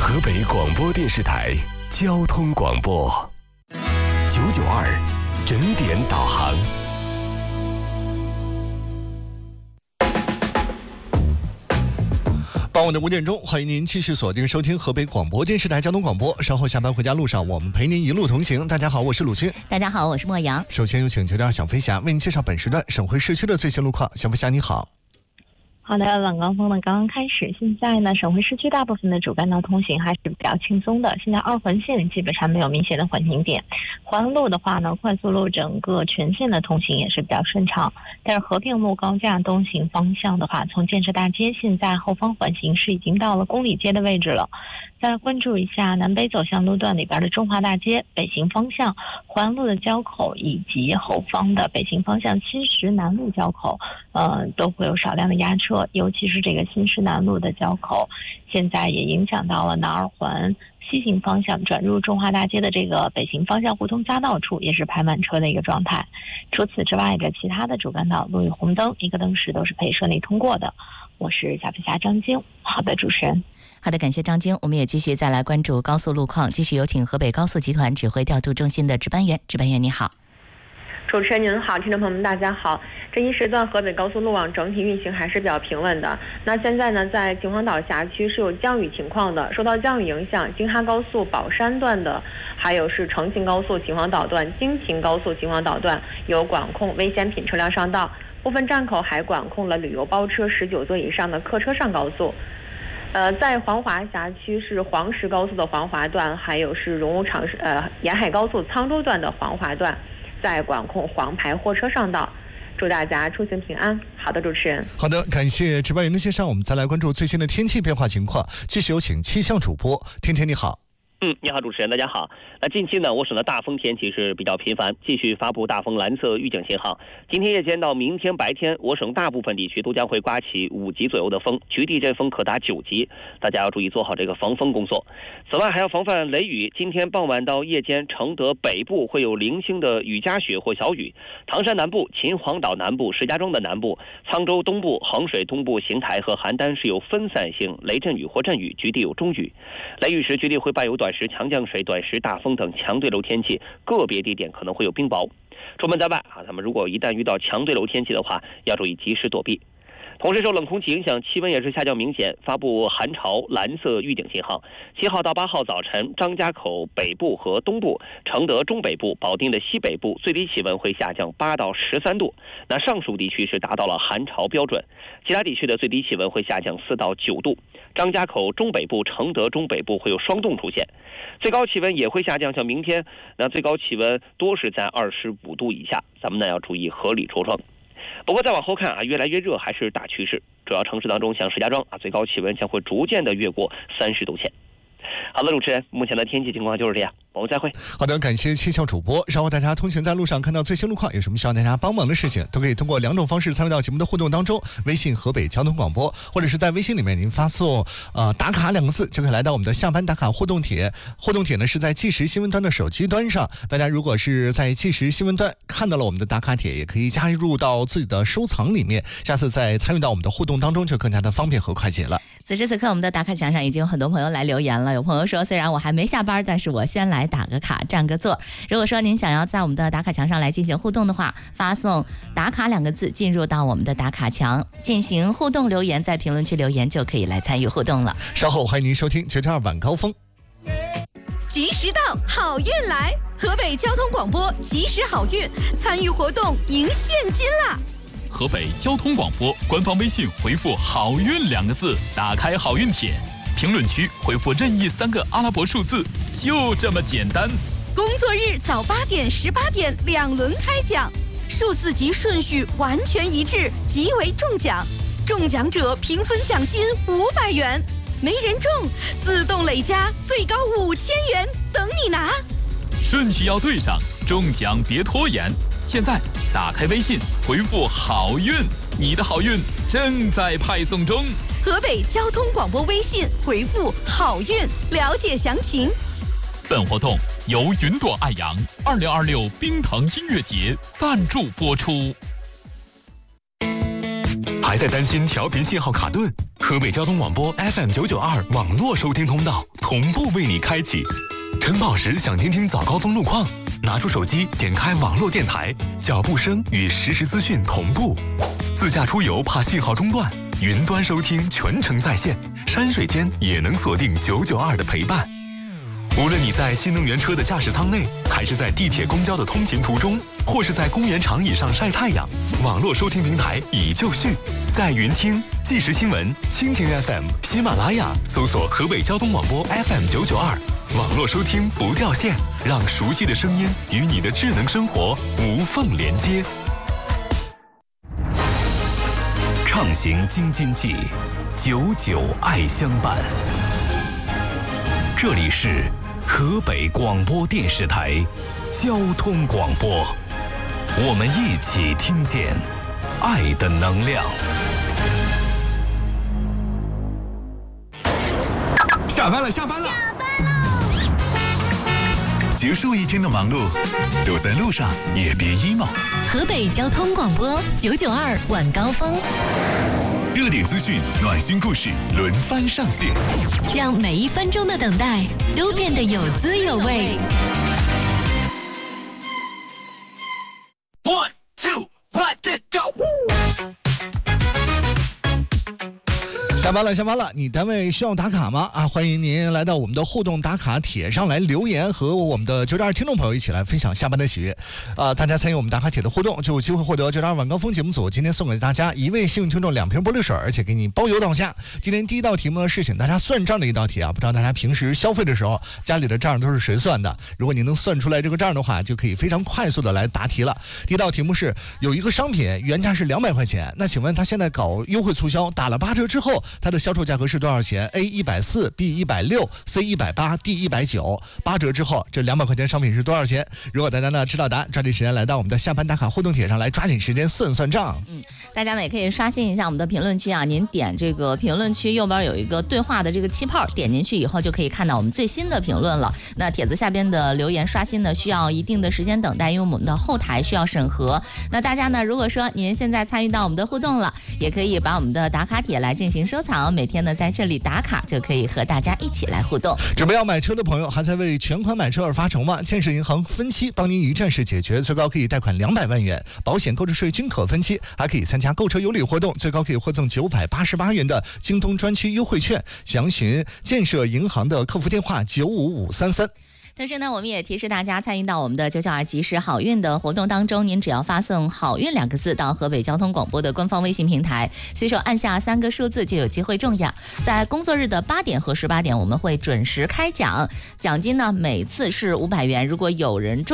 河北广播电视台交通广播992整点导航。 傍晚的5点钟，欢迎您继续锁定收听河北广播电视台交通广播。稍后下班回家路上，我们陪您一路同行。大家好，我是鲁军。 大家好，我是莫阳。 首先有请992小飞侠为您介绍本时段省会市区的最新路况。小飞侠你好。 好的，晚高峰呢刚刚开始，现在呢省会市区大部分的主干道通行还是比较轻松的，现在2环线基本上没有明显的缓停点。环路的话呢，快速路整个全线的通行也是比较顺畅，但是和平路高架东行方向的话，从建设大街现在后方缓行是已经到了公里街的位置了。再关注一下南北走向路段里边的中华大街北行方向环路的交口，以及后方的北行方向新石南路交口，都会有少量的压车，尤其是这个新石南路的交口，现在也影响到了南2环西行方向转入中华大街的这个北行方向胡同匝道处，也是排满车的一个状态。除此之外的其他的主干道路与红灯一个灯时都是可以顺利通过的。我是小飞侠张晶。好的，主持人。 好的，感谢张晶。我们也继续再来关注高速路况，继续有请河北高速集团指挥调度中心的值班员。值班员你好。 主持人您好，听众朋友们大家好。这一时段河北高速路网整体运行还是比较平稳的。那现在呢，在秦皇岛辖区是有降雨情况的，受到降雨影响，京哈高速宝山段的，还有是成秦高速秦皇岛段、京秦高速秦皇岛段有管控危险品车辆上道，部分站口还管控了旅游包车19座以上的客车上高速。在黄华辖区是黄石高速的黄华段，还有是荣武沿海高速沧州段的黄华段，在管控黄牌货车上道。祝大家出行平安。好的，主持人。 好的，感谢值班员的介绍。我们再来关注最新的天气变化情况，继续有请气象主播天天你好。 你好，主持人，大家好。那近期呢，我省的大风天气是比较频繁，继续发布大风蓝色预警信号。今天夜间到明天白天，我省大部分地区都将会刮起5级左右的风，局地阵风可达9级，大家要注意做好这个防风工作。此外，还要防范雷雨。今天傍晚到夜间，承德北部会有零星的雨夹雪或小雨，唐山南部、秦皇岛南部、石家庄的南部、沧州东部、衡水东部、邢台和邯郸是有分散性雷阵雨或阵雨，局地有中雨。雷雨时局地会伴有短时强降水、短时大风等强对流天气，个别地点可能会有冰雹。出门在外咱们如果一旦遇到强对流天气的话，要注意及时躲避。同时受冷空气影响，气温也是下降明显，发布寒潮蓝色预警信号。7号到8号早晨，张家口北部和东部、承德中北部、保定的西北部最低气温会下降8到13度，那上述地区是达到了寒潮标准。其他地区的最低气温会下降4到9度，张家口中北部、承德中北部会有霜冻出现。最高气温也会下降，像明天那最高气温多是在25度以下，咱们呢要注意合理着装。不过再往后看越来越热还是大趋势，主要城市当中像石家庄最高气温将会逐渐的越过30度线。好了，主持人，目前的天气情况就是这样，我们再会。 好的，感谢气象主播。稍后大家通行在路上看到最新路况，有什么需要大家帮忙的事情，都可以通过2种方式参与到节目的互动当中：微信河北交通广播，或者是在微信里面您发送打卡2个字，就可以来到我们的下班打卡互动帖。互动帖呢是在即时新闻端的手机端上，大家如果是在即时新闻端看到了我们的打卡帖，也可以加入到自己的收藏里面，下次再参与到我们的互动当中就更加的方便和快捷了。 此时此刻我们的打卡墙上已经有很多朋友来留言了，有朋友说虽然我还没下班，但是我先来打个卡占个座。如果说您想要在我们的打卡墙上来进行互动的话，发送打卡2个字进入到我们的打卡墙进行互动留言，在评论区留言就可以来参与互动了。 稍后欢迎您收听992晚高峰。 及时到，好运来！河北交通广播及时好运，参与活动赢现金啦！ 河北交通广播官方微信回复好运2个字，打开好运帖，评论区回复任意3个阿拉伯数字，就这么简单。 工作日早8点、18点2轮开奖，数字及顺序完全一致，即为中奖。中奖者平分奖金500元，没人中自动累加最高5000元，等你拿。 顺序要对上，中奖别拖延。现在打开微信回复好运，你的好运正在派送中。 河北交通广播微信回复好运，了解详情。 本活动由云朵爱扬2026冰腾音乐节赞助播出。 还还在担心调频信号卡顿？河北交通广播 FM992 网络收听通道同步为你开启。晨跑时想听听早高峰路况，拿出手机点开网络电台，脚步声与实时资讯同步。自驾出游怕信号中断，云端收听全程在线，山水间也能锁定992的陪伴。无论你在新能源车的驾驶舱内，还是在地铁公交的通勤途中，或是在公园长椅上晒太阳，网络收听平台已就绪。在云听、即时新闻、蜻蜓 FM、喜马拉雅搜索河北交通广播 FM992，网络收听不掉线，让熟悉的声音与你的智能生活无缝连接。畅行京津冀，99爱相伴。这里是河北广播电视台交通广播，我们一起听见爱的能量。 下班了，下班了， 下班喽！ 结束一天的忙碌，都在路上，也别 emo。 河北交通广播992晚高峰， 热点资讯、暖心故事轮番上线， 让每一分钟的等待都变得有滋有味。 One, two, let it go！ 下班了，下班了！你单位需要打卡吗？欢迎您来到我们的互动打卡帖上来留言，和我们的992听众朋友一起来分享下班的喜悦。大家参与我们打卡帖的互动，就有机会获得992晚高峰节目组今天送给大家一位幸运听众2瓶玻璃水，而且给你包邮到家。今天第一道题目呢是请大家算账的一道题啊，不知道大家平时消费的时候，家里的账都是谁算的？如果你能算出来这个账的话，就可以非常快速的来答题了。第一道题目是有一个商品原价是200块钱，那请问它现在搞优惠促销，打了8折之后，它的销售价格是多少钱 ？A 140 ，B 160 ，C 180 ，D 190。8折之后，这200块钱商品是多少钱？如果大家呢知道答案，抓紧时间来到我们的下班打卡互动帖上来，抓紧时间算算账。 大家呢也可以刷新一下我们的评论区啊，您点这个评论区右边有一个对话的这个气泡，点进去以后就可以看到我们最新的评论了。那帖子下边的留言刷新呢需要一定的时间等待，因为我们的后台需要审核。那大家呢如果说您现在参与到我们的互动了，也可以把我们的打卡帖来进行收藏，每天呢在这里打卡就可以和大家一起来互动。 准备要买车的朋友，还在为全款买车而发愁吗？建设银行分期帮您一站式解决，最高可以贷款200万元，保险、购置税均可分期，还可以参加购车有礼活动，最高可以获赠988元的京东专区优惠券。详询建设银行的客服电话95533。 同时呢，我们也提示大家参与到我们的992即时好运的活动当中，您只要发送好运2个字到河北交通广播的官方微信平台，随手按下3个数字就有机会中奖。在工作日的8点和18点我们会准时开奖，奖金呢每次是500元，如果有人中